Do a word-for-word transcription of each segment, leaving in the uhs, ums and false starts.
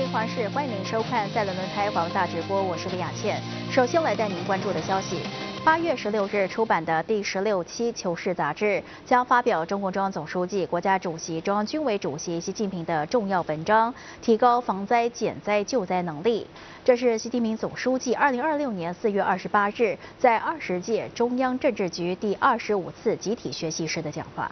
华视，欢迎您收看在伦敦开房大直播，我是李雅倩。首先来带您关注的消息。八月十六日出版的第十六期《求是》杂志将发表中共中央总书记、国家主席、中央军委主席习近平的重要文章，提高防灾减灾救灾能力。这是习近平总书记二零二六年四月二十八日在二十届中央政治局第二十五次集体学习时的讲话。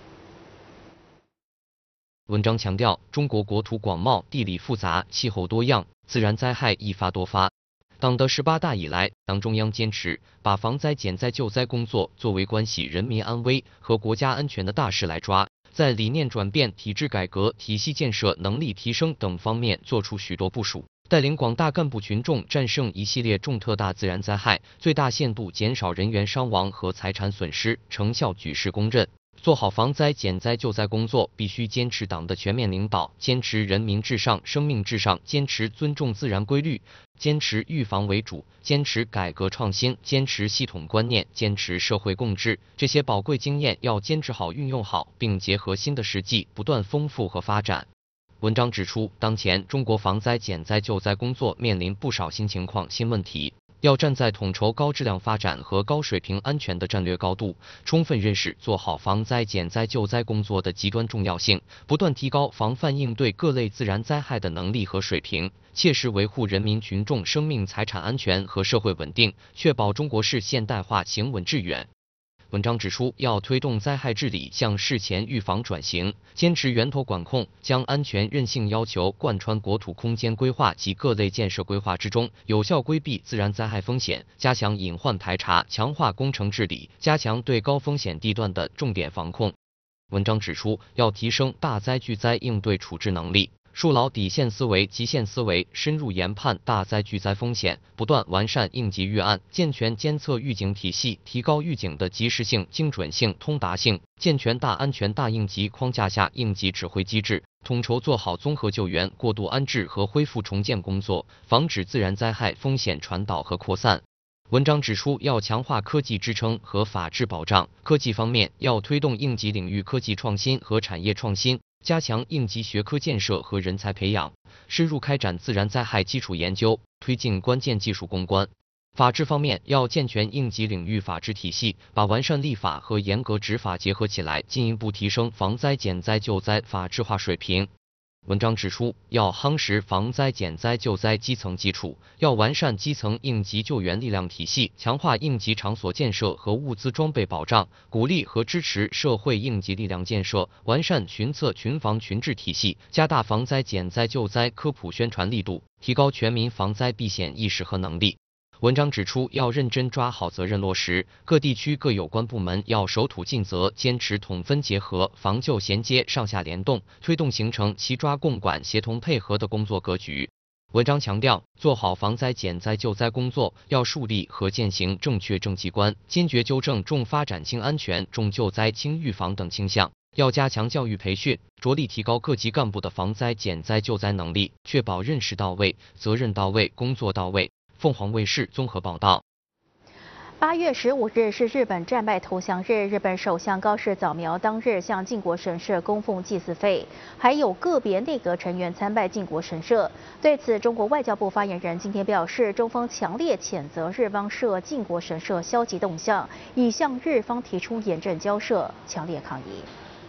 文章强调，中国国土广袤，地理复杂，气候多样，自然灾害一发多发。党的十八大以来，党中央坚持把防灾减灾救灾工作作为关系人民安危和国家安全的大事来抓，在理念转变、体制改革、体系建设、能力提升等方面做出许多部署，带领广大干部群众战胜一系列重特大自然灾害，最大限度减少人员伤亡和财产损失，成效举世公认。做好防灾减灾救灾工作，必须坚持党的全面领导，坚持人民至上、生命至上，坚持尊重自然规律，坚持预防为主，坚持改革创新，坚持系统观念，坚持社会共治。这些宝贵经验要坚持好、运用好，并结合新的实际，不断丰富和发展。文章指出，当前中国防灾减灾救灾工作面临不少新情况、新问题。要站在统筹高质量发展和高水平安全的战略高度，充分认识做好防灾减灾救灾工作的极端重要性，不断提高防范应对各类自然灾害的能力和水平，切实维护人民群众生命财产安全和社会稳定，确保中国式现代化行稳致远。文章指出，要推动灾害治理向事前预防转型，坚持源头管控，将安全韧性要求贯穿国土空间规划及各类建设规划之中，有效规避自然灾害风险，加强隐患排查，强化工程治理，加强对高风险地段的重点防控。文章指出，要提升大灾巨灾应对处置能力，树牢底线思维、极限思维，深入研判大灾巨灾风险，不断完善应急预案，健全监测预警体系，提高预警的及时性、精准性、通达性，健全大安全大应急框架下应急指挥机制，统筹做好综合救援、过渡安置和恢复重建工作，防止自然灾害风险传导和扩散。文章指出，要强化科技支撑和法治保障。科技方面，要推动应急领域科技创新和产业创新，加强应急学科建设和人才培养，深入开展自然灾害基础研究，推进关键技术攻关。法治方面，要健全应急领域法治体系，把完善立法和严格执法结合起来，进一步提升防灾减灾救灾法治化水平。文章指出，要夯实防灾减灾救灾基层基础，要完善基层应急救援力量体系，强化应急场所建设和物资装备保障，鼓励和支持社会应急力量建设，完善群策群防群治体系，加大防灾减灾救灾科普宣传力度，提高全民防灾避险意识和能力。文章指出，要认真抓好责任落实，各地区各有关部门要守土尽责，坚持统分结合、防救衔接、上下联动，推动形成齐抓共管、协同配合的工作格局。文章强调，做好防灾减灾救灾工作，要树立和践行正确政绩观，坚决纠正重发展轻安全、重救灾轻预防等倾向。要加强教育培训，着力提高各级干部的防灾减灾救灾能力，确保认识到位、责任到位、工作到位。凤凰卫视综合报道。 八月十五日是日本战败投降日，日本首相高市早苗当日向靖国神社供奉祭祀费，还有个别内阁成员参拜靖国神社。对此，中国外交部发言人今天表示，中方强烈谴责日方涉靖国神社消极动向，已向日方提出严正交涉，强烈抗议。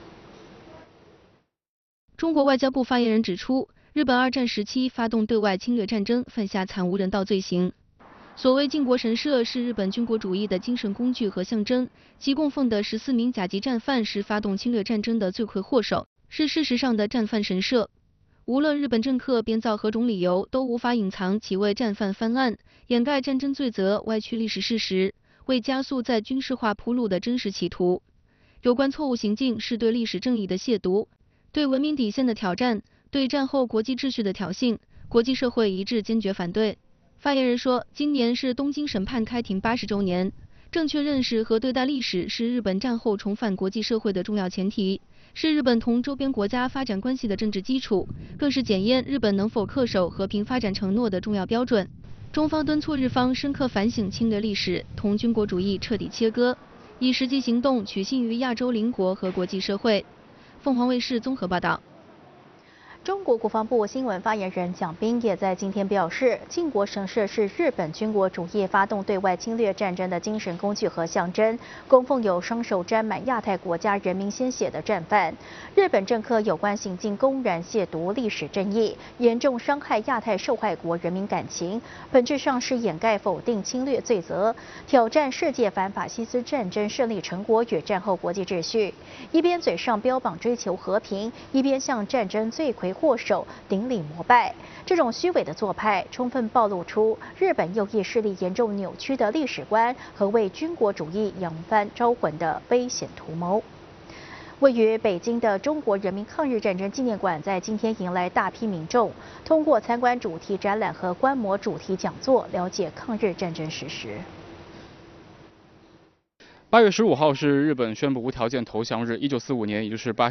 中国外交部发言人指出，日本二战时期发动对外侵略战争，犯下惨无人道罪行。所谓靖国神社是日本军国主义的精神工具和象征，其供奉的十四名甲级战犯是发动侵略战争的罪魁祸首，是事实上的战犯神社。无论日本政客编造何种理由，都无法隐藏其为战犯翻案、掩盖战争罪责、歪曲历史事实、为加速在军事化铺路的真实企图。有关错误行径是对历史正义的亵渎，对文明底线的挑战，对战后国际秩序的挑衅，国际社会一致坚决反对。发言人说，今年是东京审判开庭八十周年，正确认识和对待历史是日本战后重返国际社会的重要前提，是日本同周边国家发展关系的政治基础，更是检验日本能否恪守和平发展承诺的重要标准。中方敦促日方深刻反省侵略历史，同军国主义彻底切割，以实际行动取信于亚洲邻国和国际社会。凤凰卫视综合报道。 中国国防部新闻发言人蒋斌也在今天表示，靖国神社是日本军国主义发动对外侵略战争的精神工具和象征，供奉有双手沾满亚太国家人民鲜血的战犯。日本政客有关行径公然亵渎历史正义，严重伤害亚太受害国人民感情，本质上是掩盖否定侵略罪责，挑战世界反法西斯战争胜利成果与战后国际秩序。一边嘴上标榜追求和平，一边向战争罪魁祸首顶礼膜拜，这种虚伪的做派，充分暴露出日本右翼势力严重扭曲的历史观和为军国主义扬帆招魂的危险图谋。位于北京的中国人民抗日战争纪念馆在今天迎来大批民众，通过参观主题展览和观摩主题讲座，了解抗日战争史实。 八月十五号是日本宣布无条件投降日，一九四五年，也就是八。